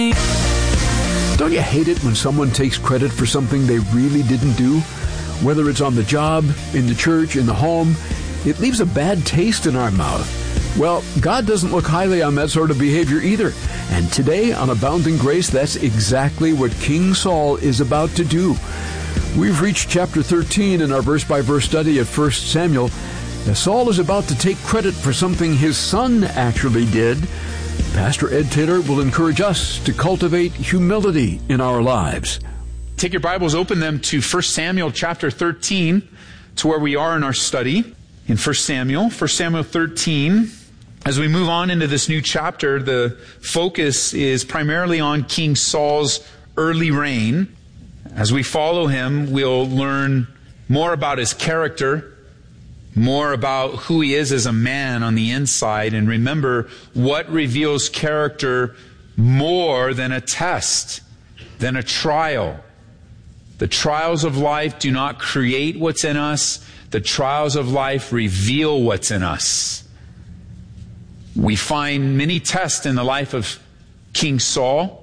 Don't you hate it when someone takes credit for something they really didn't do? Whether it's on the job, in the church, in the home, it leaves a bad taste in our mouth. Well, God doesn't look highly on that sort of behavior either. And today on Abounding Grace, that's exactly what King Saul is about to do. We've reached chapter 13 in our verse-by-verse study of 1 Samuel. As Saul is about to take credit for something his son actually did, Pastor Ed Taylor will encourage us to cultivate humility in our lives. Take your Bibles, open them to 1 Samuel chapter 13, to where we are in our study in 1 Samuel 13. As we move on into this new chapter, the focus is primarily on King Saul's early reign. As we follow him, we'll learn more about his character, more about who he is as a man on the inside, and remember what reveals character more than a test, than a trial. The trials of life do not create what's in us. The trials of life reveal what's in us. We find many tests in the life of King Saul.